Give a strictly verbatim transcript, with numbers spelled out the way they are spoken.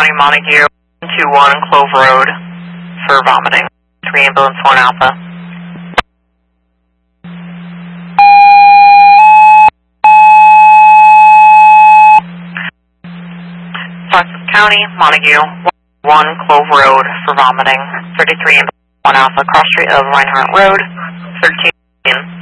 County, Montague, two one Clove Road for vomiting. three ambulance, one Alpha. Francis County, Montague, one Clove Road for vomiting. thirty-three ambulance, one Alpha, cross street of Reinhardt Road, thirteen.